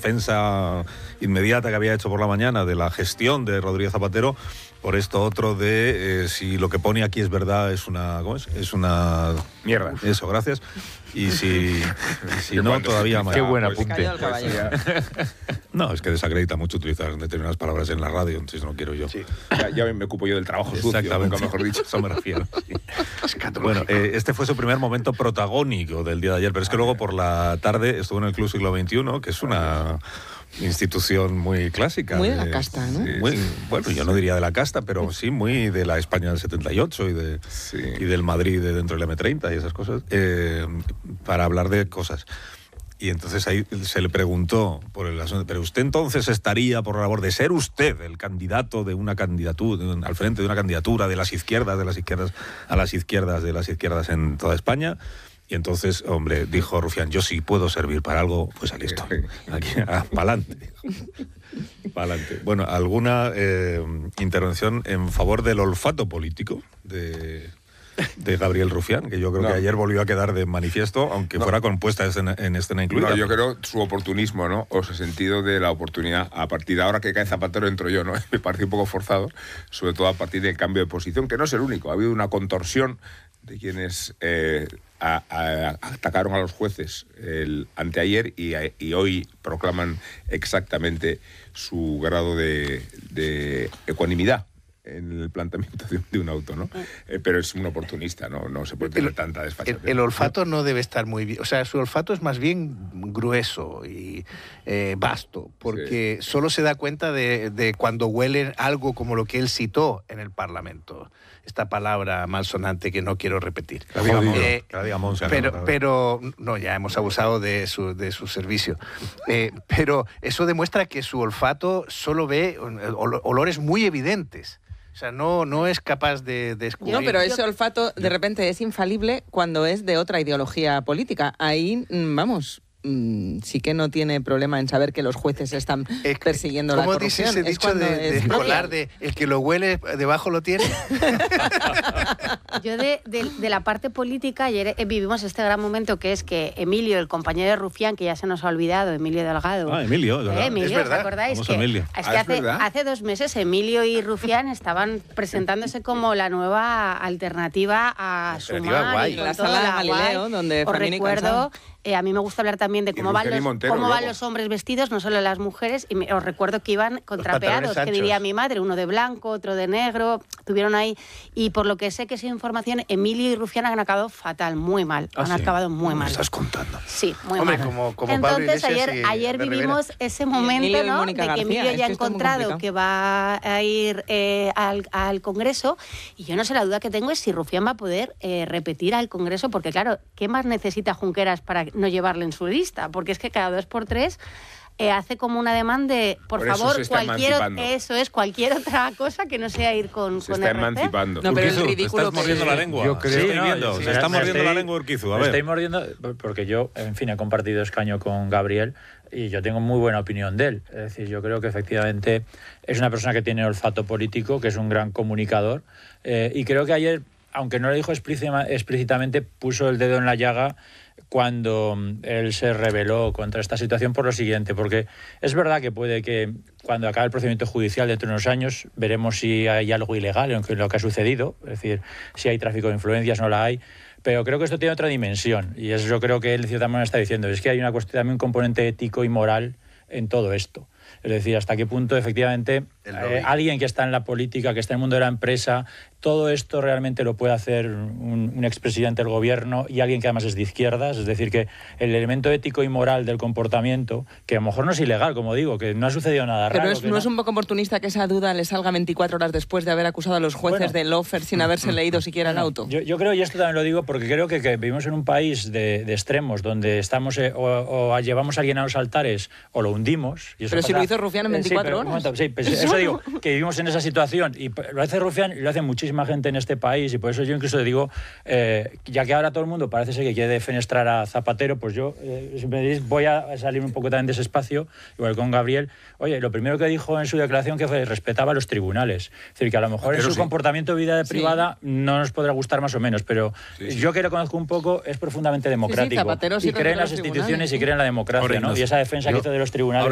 defensa inmediata que había hecho por la mañana de la gestión de Rodríguez Zapatero, por esto otro de si lo que pone aquí es verdad, es una... ¿Cómo es? Es una... Mierda. Eso, gracias. Y si no, todavía más. Qué buen apunte. No, es que desacredita mucho utilizar determinadas palabras en la radio, entonces no quiero yo. Sí. Ya me ocupo yo del trabajo sucio, exactamente, nunca mejor dicho. Eso me refiero. Sí. Bueno, este fue su primer momento protagónico del día de ayer, pero es que luego por la tarde estuvo en el Club Siglo XXI, que es una institución muy clásica. Muy de la casta, ¿no? Sí, bueno, yo no diría de la casta, pero sí muy de la España del 78 y del Madrid de dentro del M30 y esas cosas, para hablar de cosas. Y entonces ahí se le preguntó por el asunto, pero usted entonces estaría por la labor de ser usted el candidato de una candidatura, al frente de una candidatura de las izquierdas a las izquierdas de las izquierdas en toda España. Y entonces, hombre, dijo Rufián, yo sí puedo servir para algo, pues aquí estoy. Aquí, pa'lante. Pa'lante. Bueno, ¿alguna intervención en favor del olfato político de Gabriel Rufián, que yo creo que ayer volvió a quedar de manifiesto, aunque fuera con puesta en escena incluida? No, yo creo su oportunismo, ¿no? O ese sentido de la oportunidad. A partir de ahora que cae Zapatero entro yo, ¿no? Me parece un poco forzado, sobre todo a partir del cambio de posición, que no es el único. Ha habido una contorsión de quienes atacaron a los jueces el anteayer y hoy proclaman exactamente su grado de ecuanimidad en el planteamiento de un auto, ¿no? Pero es un oportunista, no se puede tener tanta desfachatez. El olfato no debe estar muy bien, o sea, su olfato es más bien grueso y vasto, porque solo se da cuenta de cuando huele algo como lo que él citó en el Parlamento. Esta palabra malsonante que no quiero repetir. Pero no, ya hemos abusado de su servicio. Pero eso demuestra que su olfato solo ve olores muy evidentes. O sea, no es capaz de descubrir... No, pero ese olfato de repente es infalible cuando es de otra ideología política. Ahí, vamos... sí que no tiene problema en saber que los jueces están persiguiendo la corrupción. ¿Cómo dice ese dicho de escolar de el que lo huele debajo lo tiene? Yo de la parte política, ayer vivimos este gran momento que es que Emilio, el compañero de Rufián, que ya se nos ha olvidado, Emilio Delgado. Emilio, es verdad. Emilio, ¿os acordáis? Es que hace 2 meses Emilio y Rufián estaban presentándose como la nueva alternativa a Sumar y con la toda sala de la Galileo, guay. donde Os recuerdo... a mí me gusta hablar también de cómo van los hombres vestidos, no solo las mujeres, y os recuerdo que iban contrapeados, que diría mi madre, uno de blanco, otro de negro, tuvieron ahí, y por lo que sé que esa información, Emilio y Rufián han acabado fatal, muy mal, acabado muy mal. ¿Me estás contando? Sí, muy mal. Como entonces ayer vivimos ese momento, ¿no? De que Emilio ya ha encontrado que va a ir al Congreso, y yo no sé, la duda que tengo es si Rufián va a poder repetir al Congreso, porque claro, ¿qué más necesita Junqueras para no llevarle en su lista? Porque es que cada 2 por 3 hace como una demanda de, por favor, cualquier otra cosa que no sea ir con se está RC. emancipando. No, pero el ridículo... ¿Estás mordiendo la lengua? Yo creo se está mordiendo la lengua Urquizu. A ver. Estoy mordiendo porque yo, en fin, he compartido escaño con Gabriel y yo tengo muy buena opinión de él. Es decir, yo creo que efectivamente es una persona que tiene olfato político, que es un gran comunicador, y creo que ayer, aunque no lo dijo explícitamente, puso el dedo en la llaga cuando él se rebeló contra esta situación por lo siguiente, porque es verdad que puede que cuando acabe el procedimiento judicial dentro de unos años veremos si hay algo ilegal en lo que ha sucedido, es decir, si hay tráfico de influencias, no la hay, pero creo que esto tiene otra dimensión y eso yo creo que él de cierta manera está diciendo, es que hay una cuestión, también un componente ético y moral en todo esto. Es decir, hasta qué punto efectivamente alguien que está en la política, que está en el mundo de la empresa, todo esto realmente lo puede hacer un expresidente del gobierno y alguien que además es de izquierdas. Es decir, que el elemento ético y moral del comportamiento, que a lo mejor no es ilegal, como digo, que no ha sucedido nada raro. Pero no es un poco oportunista que esa duda le salga 24 horas después de haber acusado a los jueces del lawfare sin haberse leído siquiera el auto. Yo creo, y esto también lo digo porque creo que vivimos en un país de extremos donde estamos o llevamos a alguien a los altares o lo hundimos. Y eso pero si lo hizo Rufián en 24 horas. Pues eso digo, que vivimos en esa situación y lo hace Rufián y lo hace muchísima gente en este país y por eso yo incluso digo, ya que ahora todo el mundo parece ser que quiere defenestrar a Zapatero, pues yo, si me decís, voy a salir un poco también de ese espacio, igual con Gabriel. Oye, lo primero que dijo en su declaración que fue respetaba a los tribunales. Es decir, que a lo mejor en su comportamiento de vida privada no nos podrá gustar más o menos, pero yo que lo conozco un poco es profundamente democrático y cree en las instituciones y cree en la democracia, ¿no? Y esa defensa que hizo de los tribunales